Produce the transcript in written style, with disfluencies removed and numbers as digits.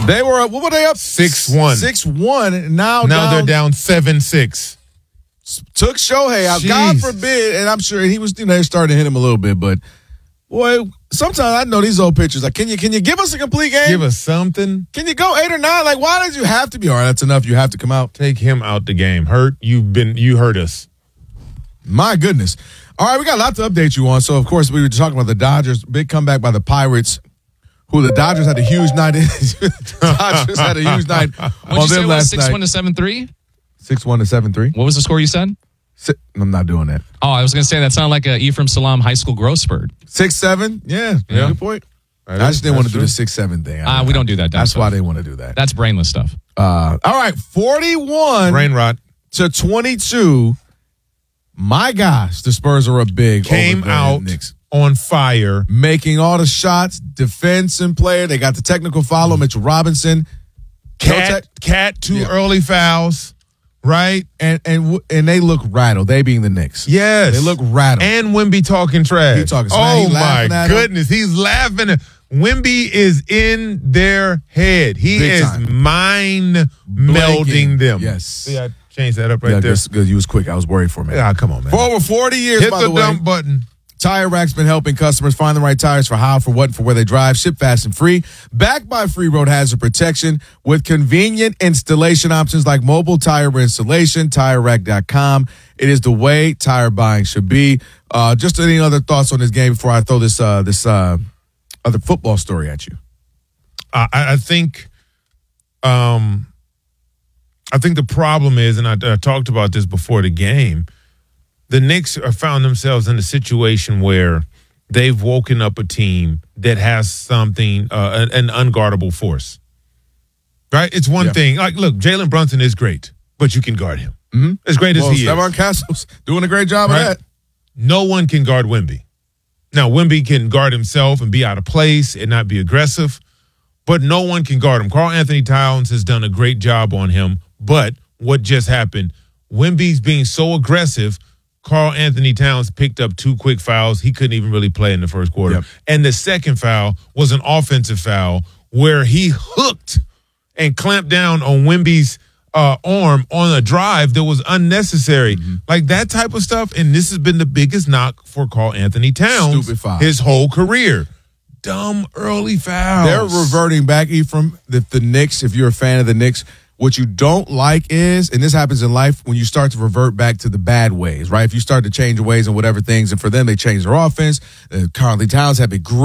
They were up. What were they up? 6-1. 6-1. Now they're down 7-6. Took Shohei out. Jeez. God forbid, and I'm sure he was, they're starting to hit him a little bit, but boy, sometimes I know these old pitchers. Like, can you give us a complete game? Give us something. Can you go 8 or 9? Like, why did you have to be? All right, that's enough. You have to come out. Take him out the game. You hurt us. My goodness. All right, we got a lot to update you on. So, of course, we were talking about the Dodgers. Big comeback by the Pirates, who the Dodgers had a huge night. Dodgers had a huge night on them last night. 6-1 to 7-3? 6-1 to 7-3. What was the score you said? I'm not doing that. Oh, I was going to say that sounded like a Ephraim Salaam high school growth spurt. 6-7. Yeah. Good point. I just didn't want to do the 6-7 thing. We don't do that. That's why they want to do that. That's brainless stuff. All right, 41 Brain rot. to 22. My gosh, the Spurs are up big. Came over the out Knicks. on fire. Making all the shots, defense and player. They got the technical foul on Mitchell Robinson. Cat, 2 early fouls, right? And they look rattled. They being the Knicks. Yes. They look rattled. And Wemby talking trash. He talking smack. Oh, He laughing my at him. goodness. He's laughing. Wemby is in their head. He Big is time. mind-melding them. Yes. See, I changed that up right there. That's good. You was quick. I was worried for a minute. Yeah, come on, man. For over 40 years, Hit by the the way, dump button. Tire Rack's been helping customers find the right tires for how, for what, and for where they drive. Ship fast and free. Backed by free road hazard protection with convenient installation options like mobile tire installation. TireRack.com. It is the way tire buying should be. Just any other thoughts on this game before I throw this other football story at you? I think the problem is, and I talked about this before the game, the Knicks found themselves in a situation where they've woken up a team that has something, an unguardable force. Right? It's one thing. Like, look, Jalen Brunson is great, but you can guard him. Mm-hmm. As great as he is. Stephon Castle's doing a great job of that. No one can guard Wemby. Now, Wemby can guard himself and be out of place and not be aggressive, but no one can guard him. Karl Anthony Towns has done a great job on him, but what just happened, Wemby's being so aggressive, Karl Anthony Towns picked up 2 quick fouls. He couldn't even really play in the first quarter. Yep. And the second foul was an offensive foul where he hooked and clamped down on Wemby's arm on a drive that was unnecessary. Mm-hmm. Like that type of stuff. And this has been the biggest knock for Karl Anthony Towns his whole career. Dumb early fouls. They're reverting back, Ephraim. The Knicks, if you're a fan of the Knicks, what you don't like is, and this happens in life, when you start to revert back to the bad ways, right? If you start to change your ways and whatever things, and for them, they change their offense. Karl Anthony Towns have a great